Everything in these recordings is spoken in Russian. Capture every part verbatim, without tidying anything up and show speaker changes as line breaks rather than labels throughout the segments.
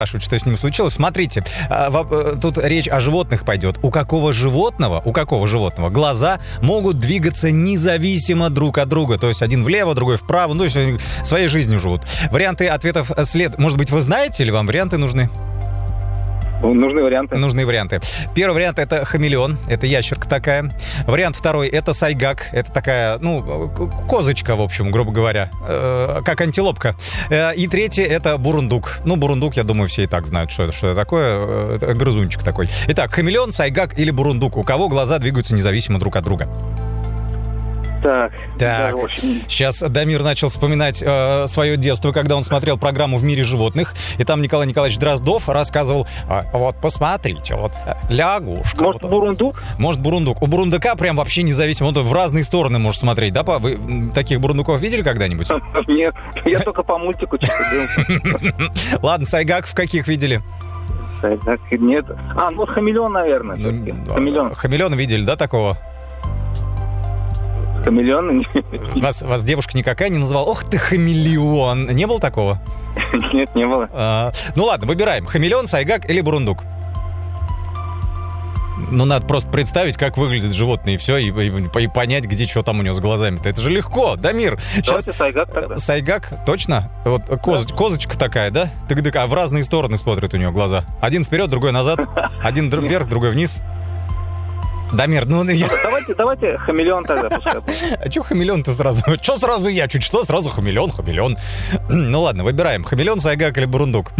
спрашивают, что с ним случилось. Смотрите, тут речь о животных пойдет. У какого животного, у какого животного глаза могут двигаться независимо друг от друга? То есть один влево, другой вправо, ну, то есть своей жизнью живут. Варианты ответов след... Может быть, вы знаете, или вам варианты нужны?
Нужны варианты.
Нужны варианты. Первый вариант — это хамелеон, это ящерка такая. Вариант второй — это сайгак, это такая, ну, козочка, в общем, грубо говоря, э, как антилопка. Э, и третий — это бурундук. Ну, бурундук, я думаю, все и так знают, что это, что это такое. Это грызунчик такой. Итак, хамелеон, сайгак или бурундук? У кого глаза двигаются независимо друг от друга?
Так,
так. Очень... сейчас Дамир начал вспоминать э, свое детство, когда он смотрел программу «В мире животных», и там Николай Николаевич Дроздов рассказывал, а, вот, посмотрите, вот, лягушка.
Может,
вот,
бурундук?
Может, бурундук. У бурундука прям вообще независимо, он в разные стороны может смотреть, да, па? Вы таких бурундуков видели когда-нибудь?
Нет, я только по мультику что-то делал.
Ладно, сайгак в каких видели?
Сайгак нет. А, ну, хамелеон, наверное. Хамелеон.
Хамелеон видели, да, такого?
Хамелеон?
Вас, вас девушка никакая не называла? Ох ты, хамелеон! Не было такого?
Нет, не было.
А, ну ладно, выбираем. Хамелеон, сайгак или бурундук? Ну, надо просто представить, как выглядит животное, и все, и, и, и понять, где что там у него с глазами-то. Это же легко, Дамир.
Сейчас... Давайте сайгак тогда.
Сайгак, точно? Вот коз... да. Козочка такая, да? Тык-дык, а в разные стороны смотрят у него глаза. Один вперед, другой назад. Один вверх, другой вниз. Дамир, ну... Я...
Давайте, давайте хамелеон тогда пускай.
А что хамелеон-то сразу? Что сразу я? Чуть что, сразу хамелеон, хамелеон. Ну ладно, выбираем. Хамелеон, сайгак или бурундук?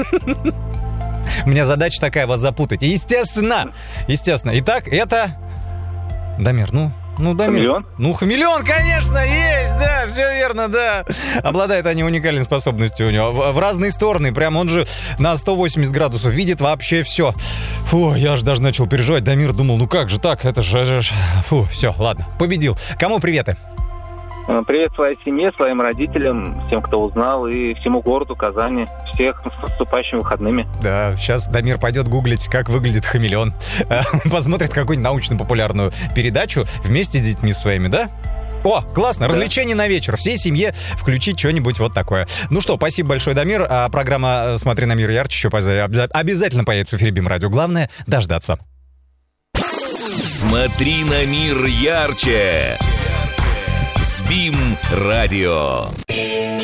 У меня задача такая, вас запутать. Естественно! Естественно. Итак, это... Дамир, ну... Ну, Дамир.
Хамелеон?
Ну, хамелеон, конечно, есть, да, все верно, да. Обладают они уникальной способностью у него. В, в разные стороны, прям он же на сто восемьдесят градусов видит вообще все. Фу, я аж даже начал переживать. Дамир думал, ну как же так, это же... Фу, все, ладно, победил. Кому приветы?
Привет своей семье, своим родителям, всем, кто узнал, и всему городу Казани. Всех с наступающими выходными.
Да, сейчас Дамир пойдет гуглить, как выглядит хамелеон. Посмотрит какую-нибудь научно-популярную передачу вместе с детьми своими, да? О, классно, да. Развлечение на вечер. Всей семье включить что-нибудь вот такое. Ну что, спасибо большое, Дамир. А программа «Смотри на мир ярче» еще обязательно появится в эфире БИМ Радио. Главное — дождаться.
Смотри на мир ярче с БИМ Радио.